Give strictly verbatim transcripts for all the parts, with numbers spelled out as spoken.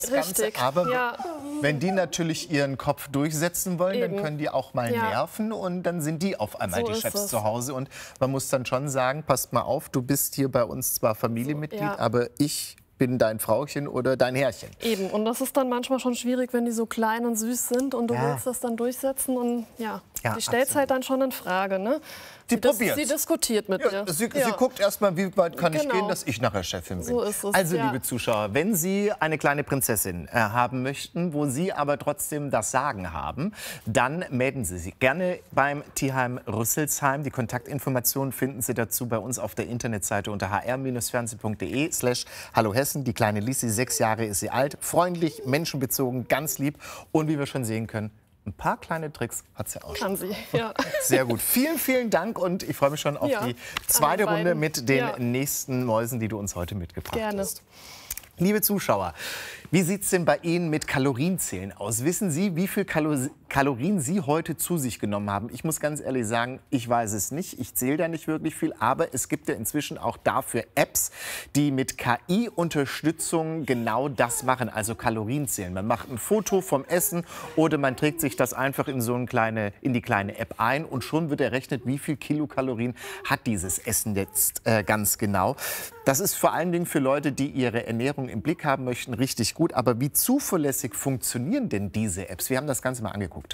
das Ganze. Richtig, Aber ja. wenn die natürlich ihren Kopf durchsetzen wollen, Eben. dann können die auch mal Ja. nerven und dann sind die auf einmal So die ist Chefs es. zu Hause. Und man muss dann schon sagen, passt mal auf, du bist hier bei uns zwar Familienmitglied, Ja. aber ich bin dein Frauchen oder dein Herrchen. Eben, und das ist dann manchmal schon schwierig, wenn die so klein und süß sind und du Ja. willst das dann durchsetzen und ja, Ja, die stellt es halt dann schon in Frage, ne? Die sie, dis- probiert's. sie diskutiert mit Ja, dir. sie, Ja. sie guckt erst mal, wie weit kann ich Genau. gehen, dass ich nachher Chefin bin. So ist es, Also, ja. liebe Zuschauer, wenn Sie eine kleine Prinzessin äh, haben möchten, wo Sie aber trotzdem das Sagen haben, dann melden Sie sich gerne beim Tierheim Rüsselsheim. Die Kontaktinformationen finden Sie dazu bei uns auf der Internetseite unter h r fernsehen punkt de slash hallo Hessen. Die kleine Lissi, sechs Jahre ist sie alt, freundlich, menschenbezogen, ganz lieb und wie wir schon sehen können, ein paar kleine Tricks hat sie auch Kann schon. sie, ja. Sehr gut. Vielen, vielen Dank und ich freue mich schon auf Ja, die zweite alle Runde beiden. mit den Ja. nächsten Mäusen, die du uns heute mitgebracht Gerne. hast. Liebe Zuschauer, wie sieht es denn bei Ihnen mit Kalorienzählen aus? Wissen Sie, wie viel Kalo Kalorien Sie heute zu sich genommen haben? Ich muss ganz ehrlich sagen, ich weiß es nicht. Ich zähle da nicht wirklich viel. Aber es gibt ja inzwischen auch dafür Apps, die mit K I-Unterstützung genau das machen, also Kalorienzählen. Man macht ein Foto vom Essen oder man trägt sich das einfach in so eine kleine, in die kleine App ein und schon wird errechnet, wie viel Kilokalorien hat dieses Essen jetzt äh, ganz genau. Das ist vor allen Dingen für Leute, die ihre Ernährung im Blick haben möchten, richtig gut. Aber wie zuverlässig funktionieren denn diese Apps? Wir haben das Ganze mal angeguckt.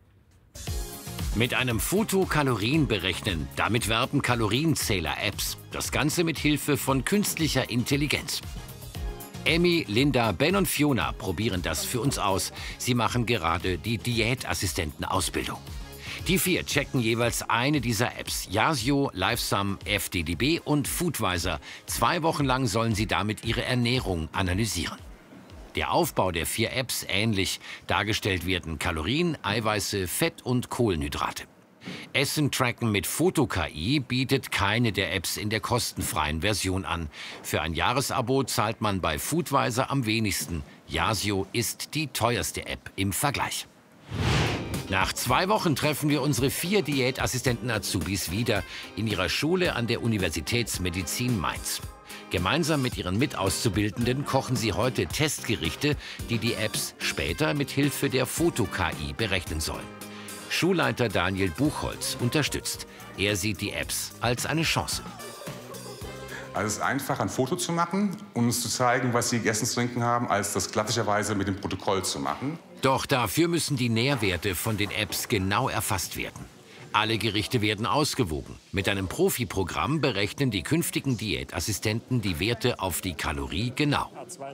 Mit einem Foto Kalorien berechnen, damit werben Kalorienzähler-Apps. Das Ganze mit Hilfe von künstlicher Intelligenz. Emmy, Linda, Ben und Fiona probieren das für uns aus. Sie machen gerade die Diätassistentenausbildung. Die vier checken jeweils eine dieser Apps. Yasio, Lifesum, F D D B und Foodvisor. Zwei Wochen lang sollen sie damit ihre Ernährung analysieren. Der Aufbau der vier Apps ähnlich. Dargestellt werden Kalorien, Eiweiße, Fett und Kohlenhydrate. Essen tracken mit Foto-K I bietet keine der Apps in der kostenfreien Version an. Für ein Jahresabo zahlt man bei Foodvisor am wenigsten. Yasio ist die teuerste App im Vergleich. Nach zwei Wochen treffen wir unsere vier Diätassistenten-Azubis wieder in ihrer Schule an der Universitätsmedizin Mainz. Gemeinsam mit ihren Mitauszubildenden kochen sie heute Testgerichte, die die Apps später mit Hilfe der Foto-K I berechnen sollen. Schulleiter Daniel Buchholz unterstützt. Er sieht die Apps als eine Chance. Also es ist einfach, ein Foto zu machen und uns zu zeigen, was sie gegessen zu trinken haben, als das klassischerweise mit dem Protokoll zu machen. Doch dafür müssen die Nährwerte von den Apps genau erfasst werden. Alle Gerichte werden ausgewogen. Mit einem Profi-Programm berechnen die künftigen Diätassistenten die Werte auf die Kalorie genau.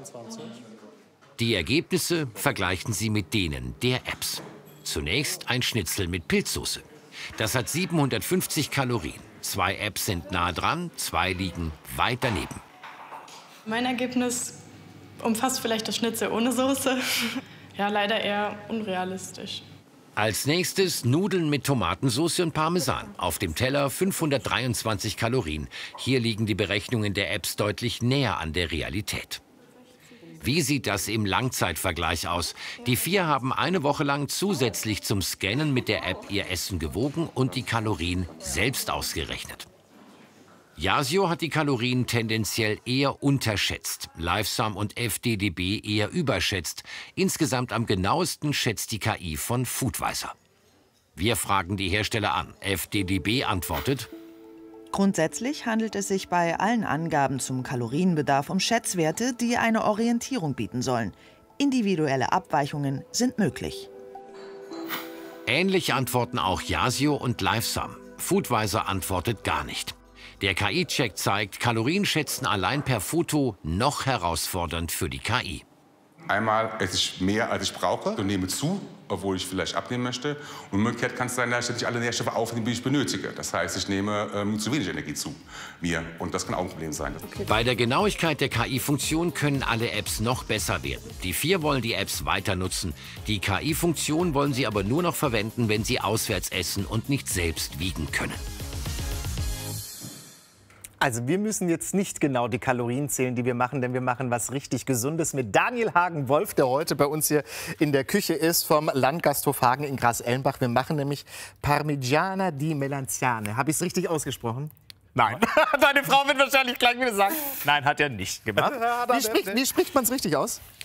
Die Ergebnisse vergleichen sie mit denen der Apps. Zunächst ein Schnitzel mit Pilzsoße. Das hat siebenhundertfünfzig Kalorien. Zwei Apps sind nah dran, zwei liegen weit daneben. Mein Ergebnis umfasst vielleicht das Schnitzel ohne Soße. Ja, leider eher unrealistisch. Als nächstes Nudeln mit Tomatensauce und Parmesan. Auf dem Teller fünfhundertdreiundzwanzig Kalorien. Hier liegen die Berechnungen der Apps deutlich näher an der Realität. Wie sieht das im Langzeitvergleich aus? Die vier haben eine Woche lang zusätzlich zum Scannen mit der App ihr Essen gewogen und die Kalorien selbst ausgerechnet. Yasio hat die Kalorien tendenziell eher unterschätzt, Lifesum und F D D B eher überschätzt. Insgesamt am genauesten schätzt die K I von Foodvisor. Wir fragen die Hersteller an. F D D B antwortet: Grundsätzlich handelt es sich bei allen Angaben zum Kalorienbedarf um Schätzwerte, die eine Orientierung bieten sollen. Individuelle Abweichungen sind möglich. Ähnlich antworten auch Yasio und Lifesum. Foodvisor antwortet gar nicht. Der K I-Check zeigt, Kalorienschätzen allein per Foto noch herausfordernd für die K I. Einmal esse ich mehr, als ich brauche und nehme zu, obwohl ich vielleicht abnehmen möchte. Und umgekehrt kann es sein, dass ich nicht alle Nährstoffe aufnehme, die ich benötige. Das heißt, ich nehme ähm, zu wenig Energie zu mir. Und das kann auch ein Problem sein. Okay. Bei der Genauigkeit der K I-Funktion können alle Apps noch besser werden. Die vier wollen die Apps weiter nutzen. Die K I-Funktion wollen sie aber nur noch verwenden, wenn sie auswärts essen und nicht selbst wiegen können. Also wir müssen jetzt nicht genau die Kalorien zählen, die wir machen, denn wir machen was richtig Gesundes mit Daniel Hagen-Wolf, der heute bei uns hier in der Küche ist vom Landgasthof Hagen in Gras-Ellenbach. Wir machen nämlich Parmigiana di Melanzane. Habe ich es richtig ausgesprochen? Nein. Deine Frau wird wahrscheinlich gleich wieder sagen, nein, hat er nicht gemacht. Wie spricht, wie spricht man es richtig aus?